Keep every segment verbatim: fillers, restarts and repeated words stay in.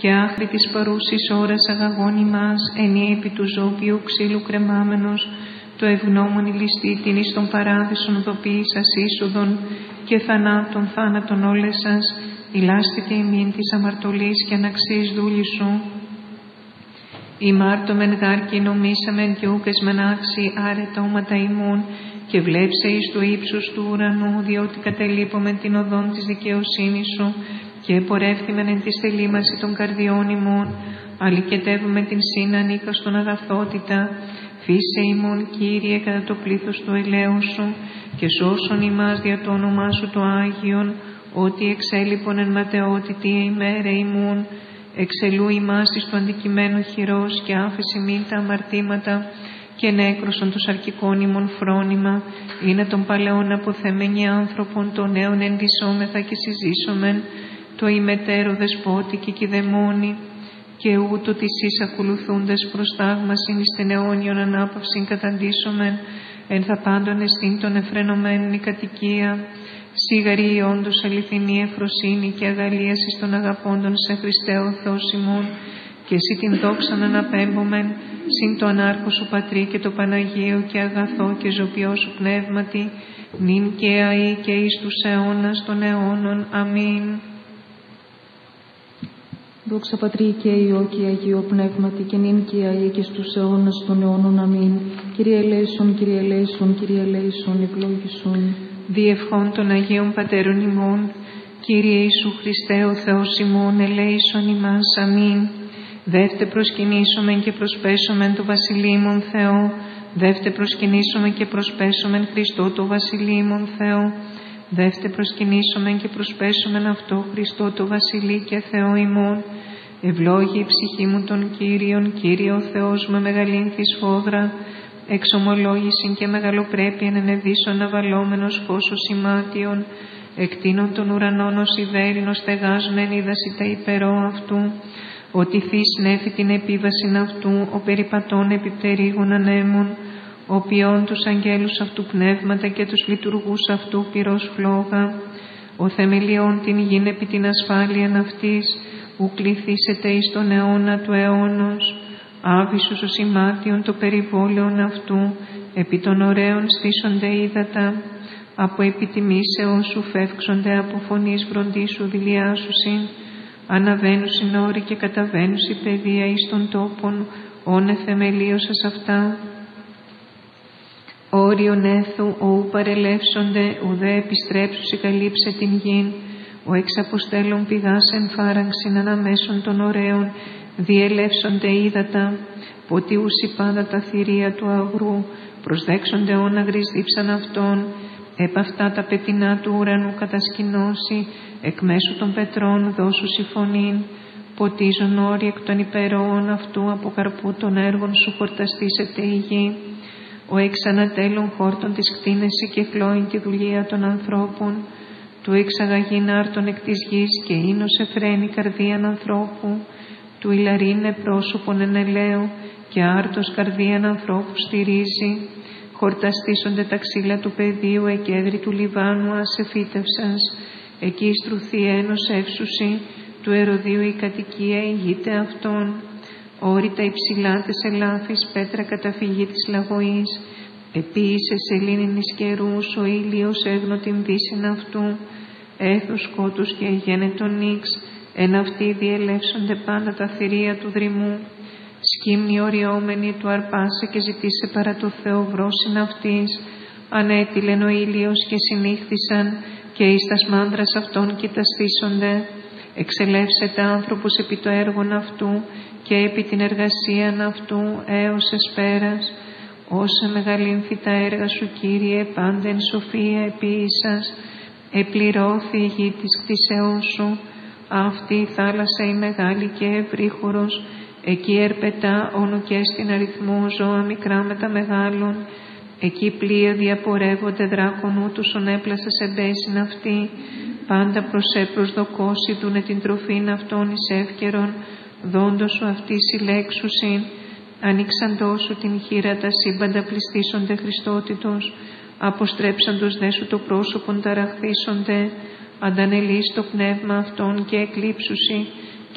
και άχρη της παρούσης ώρας αγαγών ημάς, ενή επί του ζώπιου ξύλου κρεμάμενος, το ευγνώμονη ληστή την εις των παράδεισων δοποίησας είσοδον και θανάτων θάνατον όλες σας, ηλάστητε ημίν της αμαρτωλής και αναξής δούλη σου. Ημάρτωμεν γάρ και νομίσαμεν διούκες μεν άξι άρετα όματα ημούν και βλέψε εις του ύψους του ουρανού, διότι κατελείπομεν την οδόν της δικαιοσύνης σου και επορεύθημεν εν της θελήμαση των καρδιών ημών, αλικετεύουμε την σύν ανίκαστον αγαθότητα. Φύσε ημών, Κύριε, κατά το πλήθος του ελέους σου και σώσον ημάς δια το όνομά σου το Άγιον, ότι εξέλιπον εν ματαιότητη ημέρε ημούν, εξελού ημάς εις το αντικειμένο χειρός και άφεση μην τα αμαρτήματα και νέκρωσον το σαρκικών ημών φρόνημα, είναι των παλαιών αποθεμένοι άνθρωπον, των νέων ενδυσόμεθα και συζήσομεν, το ημετέρω δεσπότη και κηδεμόνη, και ούτω της εις ακολουθούντες προς θαύμασιν εις την αιώνιον ανάπαυσιν καταντήσομεν, εν θα πάντων εστίν των εφρενωμένων η κατοικία, σίγαρη όντως αληθινή ευφροσύνη και αγαλίαση των αγαπώντων σε Χριστέ ο Θεός ημών, και εσύ την δόξαν αναπέμπομεν, συν το ανάρχο σου Πατρί και το Παναγίο και αγαθό και ζωπιό σου πνεύματι, νυν και αεί και εις τους αιώνας των αιώνων. Αμήν. Δόξα Πατρί και Υιό και Αγίο Πνεύματι και νυν και αεί και στους αιώνας των αιώνων. Αμήν. Κύριε ελέησον, Κύριε ελέησον, Κύριε ελέησον, ευλόγησον. Διευχών των Αγίων Πατέρων ημών, Κύριε Ιησού Χριστέ ο Θεός ημών, ελέησον ημάς. Αμήν. Δεύτε προσκυνήσομεν και προσπέσομεν το Βασιλείμον Θεό, δεύτε προσκυνήσομεν και προσπέσομεν Χριστό το Βασιλείμον Θεό, δεύτε προσκυνήσομεν και προσπέσομεν αυτό Χριστό το Βασιλεί και Θεό ημών. Ευλόγη η ψυχή μου των Κύριων, Κύριε ο Θεός με μεγαλύνθη σφόδρα, εξομολόγησιν και μεγαλοπρέπειαν ενεδίσον αβαλόμενος φως ως ημάτιον, εκτείνων των ουρανών ως ιδέρινος στεγάζουν εν είδαση τα υπερό αυτού, ότι θείς νέφη την επίβασιν αυτού, ο περιπατών επιπτερίγων ανέμων, ο ποιών τους αγγέλους αυτού πνεύματα και τους λειτουργούς αυτού πυρός φλόγα, ο θεμελιών την γην επί την ασφάλειαν αυτής, ου κληθήσετε εις τον αιώνα του αιώνος, άβυσσος ως ημάτιον το περιβόλαιον αυτού, επί των ωραίων στήσονται ύδατα, από επιτιμήσεως σου φεύξονται από φωνής βροντίσου δηλιάσουσιν, αναβαίνουσιν όροι και καταβαίνουσι παιδεία εις των τόπων, όνε θεμελίωσας αυτά. Όριον έθου, ου παρελεύσονται, ουδέ επιστρέψουσι καλύψε την γην, ο εξαποστέλων πηγάς εν φάραγξιν αναμέσων των ωραίων, διελεύσονται ύδατα, ποτιούσι πάντα τα θηρία του αγρού, προσδέξονται όνα γρυσδίψαν αυτών, επ' αυτά τα πετεινά του ουρανού κατασκηνώσει, εκ μέσου των πετρών δώσου συμφωνήν, ποτίζουν όροι εκ των υπερόων αυτού, από καρπού των έργων σου χορταστήσεται η γη. Ο εξανατέλων χόρτων της κτίνεση και χλώην τη δουλεία των ανθρώπων, του εξαγαγήν άρτων εκ της γης και ίνος εφραίνει καρδίαν ανθρώπου, του ηλαρίνε πρόσωπον εν ελαίου και άρτος καρδίαν ανθρώπου στηρίζει. Χορταστήσονται τα ξύλα του πεδίου, εκέδρη του Λιβάνου ασεφύτευσας, εκεί στρουθεί ένος εύσουσι, του Εροδίου η κατοικία ηγείται αυτών. Όρητα υψηλά τες ελάφης, πέτρα καταφυγή της λαγωής, επίησε σελήνην εις καιρούς, ο ήλιος έγνω την δύσιν αυτού, έθους σκότους και αγένετον νύξ, εν αυτοί διελεύσονται πάντα τα θηρία του δρυμού. Σκύμνη οριόμενη του αρπάσε και ζητήσε παρά το Θεό βρόσιν αυτής, ανέτειλεν ο ήλιος και συνήχθησαν και εις τας μάνδρας αυτών κοιταστήσονται. Εξελεύσεται άνθρωπος επί το έργον αυτού και επί την εργασίαν αυτού έως εσπέρας. Όσα μεγαλύνθη τα έργα σου, Κύριε, πάντεν σοφία επίησας, επληρώθη η γη της κτήσεώς σου. Αυτή η θάλασσα η μεγάλη και ευρύχωρος, εκεί ερπετά όνου και στην αριθμό ζώα μικρά με τα μεγάλων. Εκεί πλοία διαπορεύονται δράκον ούτους ονέπλασας εμπέσιν αυτή. Πάντα προσέπρος δοκώσει δούνε την τροφήν αυτών εις εύκαιρον, δόντος σου αυτή συλλέξουσιν. Ανοίξαντός σου την χείρα τα σύμπαντα πληστήσονται Χριστότητος, αποστρέψαντος δε σου το πρόσωπον ταραχθήσονται. Αντανελείς το πνεύμα αυτών και εκλείψουσι, και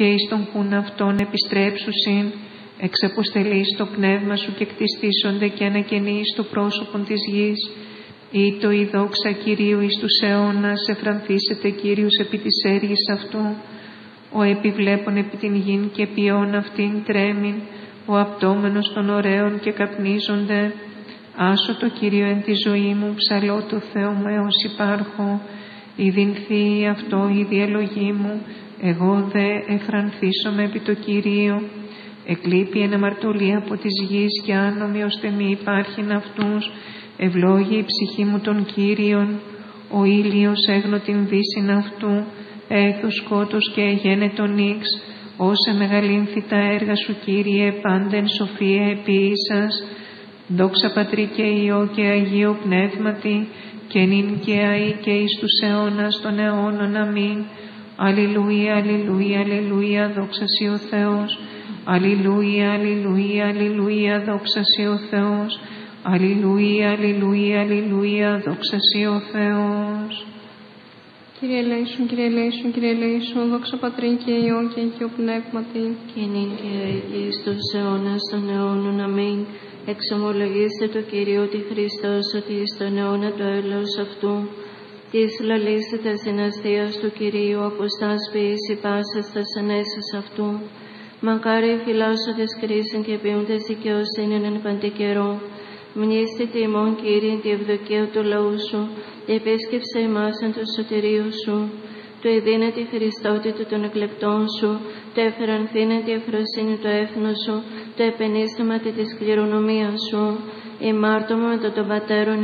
και εις τον πουν αυτόν επιστρέψουσιν, εξαποστελείς το πνεύμα σου και κτιστήσονται και ανακαινείς το πρόσωπον της γης. Ή το η δόξα Κυρίου εις τους αιώνας, εφρανθήσεται Κύριος επί της έργης αυτού. Ο επιβλέπων επί την γην και ποιόν αυτήν τρέμην, ο απτόμενος των ωραίων και καπνίζονται. Άσω το Κύριο εν τη ζωή μου, ψαλώ το Θεό μου έως υπάρχω. Ιδινθεί αυτό η διαλογή μου, εγώ δε εφρανθήσομαι επί το Κυρίο. Εκλείπει εν αμαρτωλία από της γης και άνομοι ώστε μη υπάρχειν αυτούς. Ευλόγη η ψυχή μου των Κύριων, ο ήλιος έγνω την δύσιν αυτού. Έθος σκότος και εγένετον ύξ, όσε μεγαλύνθη τα έργα σου Κύριε, πάντεν σοφία επίησας. Δόξα Πατρί και Υιό και Αγίο Πνεύματι, και νυν και αεί και εις τους αιώνας των αιώνων. Αμήν. Αλληλούια, αλληλούια, αλληλούια, δόξα σοι ο Θεός. Αλληλούια, αλληλούια, αλληλούια, δόξα σοι ο Θεός. Αλληλούια, αλληλούια, αλληλούια, δόξα σοι ο Θεός. Κύριε ελέησον, Κύριε ελέησον, Κύριε ελέησον, δόξα Πατρί και Υιό και Αγίο Πνεύματι. Και νυν και αεί στους αιώνας των αιώνων. Αμήν. Εξομολογήστε το Κύριο ότι Χριστός ότι στον αιώνα το έλεος αυτού. Τις λαλήσετε στην αστείας του Κυρίου, αποστάς ποιήσει πάσας τας ανέσας αυτού. Μακάρι οι φυλάσσοντες κρίσιν και ποιούντες δικαιοσύνην εν παντικαιρό. Μνήστε ημών, Κύριε, τη ευδοκία του λαού σου, επίσκεψε ημάς εν το σωτηρίου σου. Το εδίνε τη Χριστότητα των εκλεπτών σου, το εφερανθήνε τη ευφροσύνη του έθνου σου, το επενίστημα τη κληρονομία σου. Ημάρτωμα με τον πατέρων